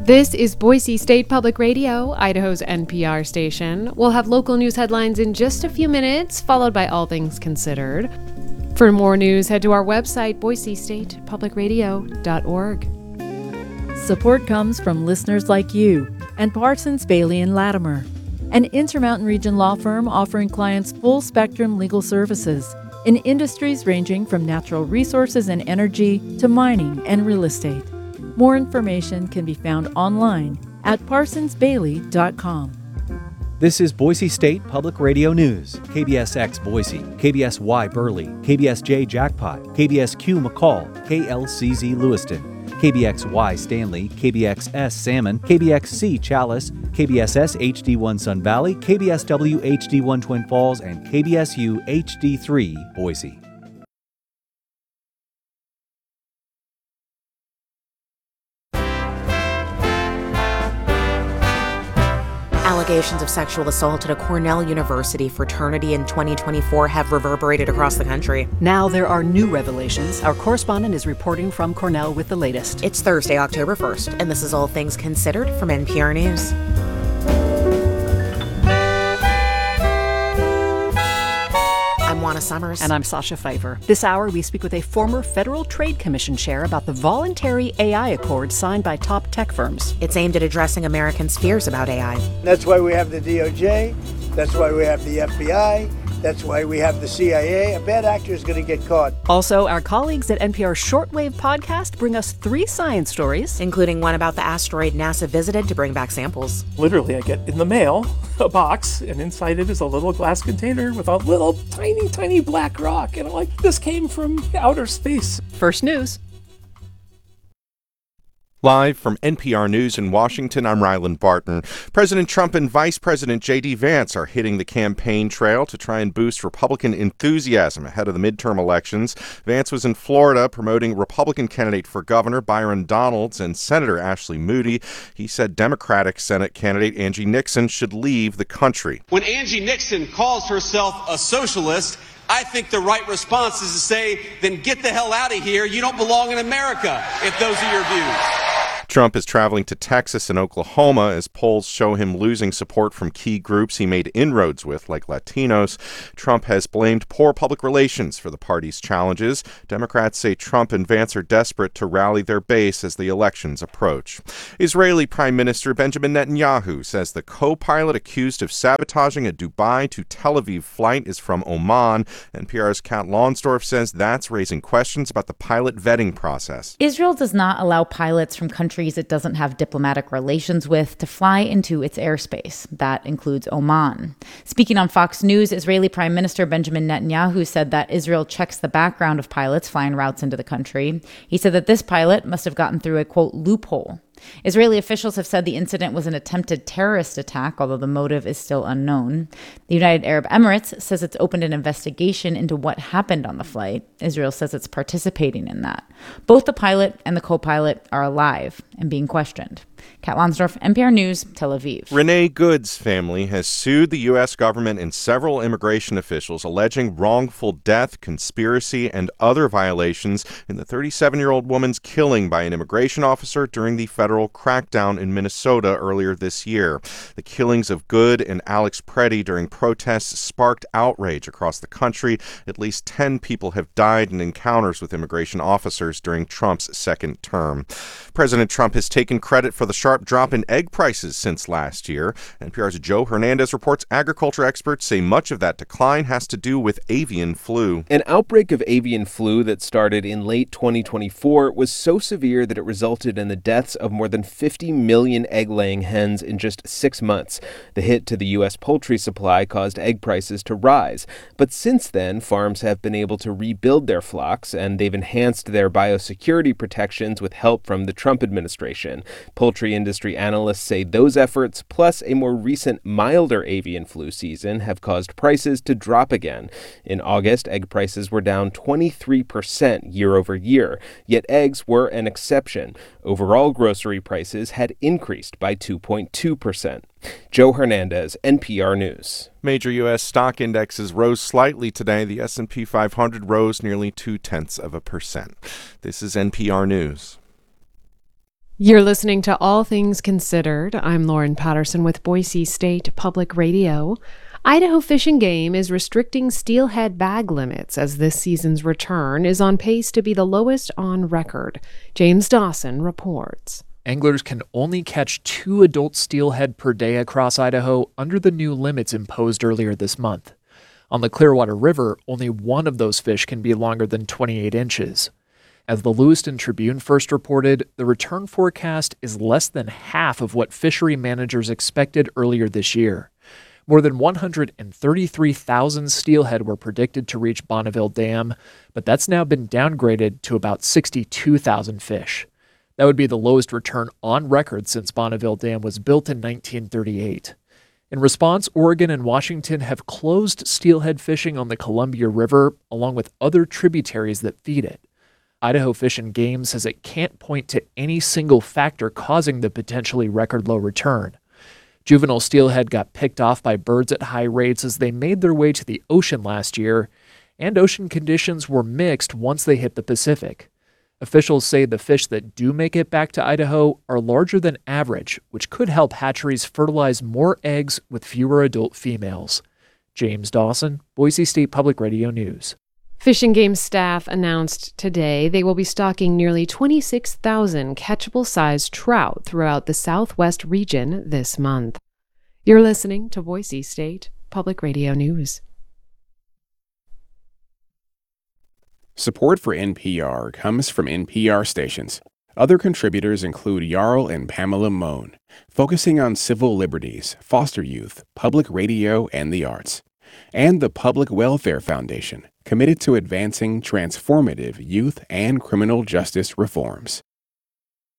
This is Boise State Public Radio, Idaho's NPR station. We'll have local news headlines in just a few minutes, followed by All Things Considered. For more news, head to our website, boisestatepublicradio.org. Support comes from listeners like you and Parsons, Bailey & Latimer, an Intermountain Region law firm offering clients full-spectrum legal services in industries ranging from natural resources and energy to mining and real estate. More information can be found online at parsonsbailey.com. This is Boise State Public Radio News. KBSX Boise, KBSY Burley, KBSJ Jackpot, KBSQ McCall, KLCZ Lewiston, KBXY Stanley, KBXS Salmon, KBXC Chalice, KBSS HD1 Sun Valley, KBSW HD1 Twin Falls, and KBSU HD3 Boise. Allegations of sexual assault at a Cornell University fraternity in 2024 have reverberated across the country. Now there are new revelations. Our correspondent is reporting from Cornell with the latest. It's Thursday, October 1st, and this is All Things Considered from NPR News. I'm Juana Summers. And I'm Sasha Pfeiffer. This hour, we speak with a former Federal Trade Commission chair about the voluntary AI accord signed by top tech firms. It's aimed at addressing Americans' fears about AI. That's why we have the DOJ. That's why we have the FBI. That's why we have the CIA. A bad actor is going to get caught. Also, our colleagues at NPR's Shortwave podcast bring us 3 science stories, including one about the asteroid NASA visited to bring back samples. Literally, I get in the mail a box, and inside it is a little glass container with a little tiny black rock. And I'm like, this came from outer space. First news. Live from NPR News in Washington, I'm Ryland Barton. President Trump and Vice President J.D. Vance are hitting the campaign trail to try and boost Republican enthusiasm ahead of the midterm elections. Vance was in Florida promoting Republican candidate for governor Byron Donalds and Senator Ashley Moody. He said Democratic Senate candidate Angie Nixon should leave the country. When Angie Nixon calls herself a socialist, I think the right response is to say, then get the hell out of here. You don't belong in America, if those are your views. Trump is traveling to Texas and Oklahoma as polls show him losing support from key groups he made inroads with, like Latinos. Trump has blamed poor public relations for the party's challenges. Democrats say Trump and Vance are desperate to rally their base as the elections approach. Israeli Prime Minister Benjamin Netanyahu says the co-pilot accused of sabotaging a Dubai to Tel Aviv flight is from Oman. NPR's Kat Lonsdorf says that's raising questions about the pilot vetting process. Israel does not allow pilots from countries it doesn't have diplomatic relations with to fly into its airspace. That includes Oman. Speaking on Fox News, Israeli Prime Minister Benjamin Netanyahu said that Israel checks the background of pilots flying routes into the country. He said that this pilot must have gotten through a, quote, loophole. Israeli officials have said the incident was an attempted terrorist attack, although the motive is still unknown. The United Arab Emirates says it's opened an investigation into what happened on the flight. Israel says it's participating in that. Both the pilot and the co-pilot are alive and being questioned. Kat Lonsdorf, NPR News, Tel Aviv. Renee Good's family has sued the U.S. government and several immigration officials alleging wrongful death, conspiracy, and other violations in the 37-year-old woman's killing by an immigration officer during the federal crackdown in Minnesota earlier this year. The killings of Good and Alex Preddy during protests sparked outrage across the country. At least 10 people have died in encounters with immigration officers during Trump's second term. President Trump has taken credit for the sharp drop in egg prices since last year. NPR's Joe Hernandez reports agriculture experts say much of that decline has to do with avian flu. An outbreak of avian flu that started in late 2024 was so severe that it resulted in the deaths of more than 50 million egg-laying hens in just 6 months. The hit to the U.S. poultry supply caused egg prices to rise. But since then, farms have been able to rebuild their flocks, and they've enhanced their biosecurity protections with help from the Trump administration. Poultry industry analysts say those efforts, plus a more recent milder avian flu season, have caused prices to drop again. In August, egg prices were down 23% year over year, yet eggs were an exception. Overall grocery prices had increased by 2.2%. Joe Hernandez, NPR News. Major U.S. stock indexes rose slightly today. The S&P 500 rose nearly 0.2%. This is NPR News. You're listening to All Things Considered. I'm Lauren Patterson with Boise State Public Radio. Idaho Fish and Game is restricting steelhead bag limits as this season's return is on pace to be the lowest on record. James Dawson reports. Anglers can only catch 2 adult steelhead per day across Idaho under the new limits imposed earlier this month. On the Clearwater River, only one of those fish can be longer than 28 inches. As the Lewiston Tribune first reported, the return forecast is less than half of what fishery managers expected earlier this year. More than 133,000 steelhead were predicted to reach Bonneville Dam, but that's now been downgraded to about 62,000 fish. That would be the lowest return on record since Bonneville Dam was built in 1938. In response, Oregon and Washington have closed steelhead fishing on the Columbia River, along with other tributaries that feed it. Idaho Fish and Game says it can't point to any single factor causing the potentially record low return. Juvenile steelhead got picked off by birds at high rates as they made their way to the ocean last year, and ocean conditions were mixed once they hit the Pacific. Officials say the fish that do make it back to Idaho are larger than average, which could help hatcheries fertilize more eggs with fewer adult females. James Dawson, Boise State Public Radio News. Fish and Game staff announced today they will be stocking nearly 26,000 catchable-sized trout throughout the Southwest region this month. You're listening to Boise State Public Radio News. Support for NPR comes from NPR stations. Other contributors include Jarl and Pamela Mohn, focusing on civil liberties, foster youth, public radio, and the arts. And the Public Welfare Foundation, committed to advancing transformative youth and criminal justice reforms.